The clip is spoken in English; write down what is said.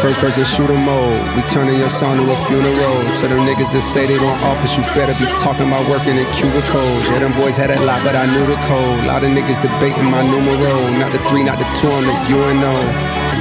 first person shooter mode. We turning your song to a funeral. To them niggas that say they want office, you better be talking about working in cubicles. Yeah, them boys had that lot, but I knew the code. Lot of niggas debating my numero. Not the 3, not the 2, I'm the UNO.